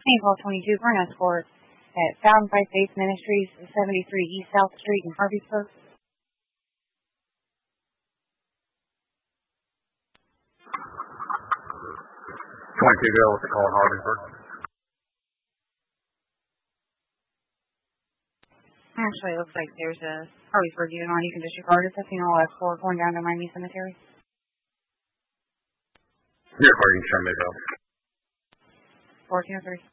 Paintball 22 for an escort at Fountain Fight Faith Ministries, 73 East South Street in Harveysburg. 22 Bill with the call in Harveysburg. Actually, it looks like there's a Harveysburg unit on. You can disregard it. That's escort going down to Miami Cemetery. You're recording from Midvale. 1403.